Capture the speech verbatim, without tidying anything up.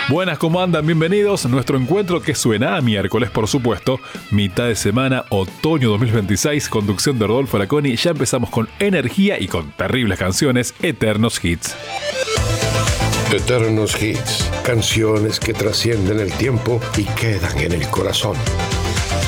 Buenas, ¿cómo andan? Bienvenidos a nuestro encuentro que suena a miércoles, por supuesto. Mitad de semana, otoño dos mil veintiséis, conducción de Rodolfo Laconi. Ya empezamos con energía y con terribles canciones, Eternos Hits. Eternos Hits, canciones que trascienden el tiempo y quedan en el corazón.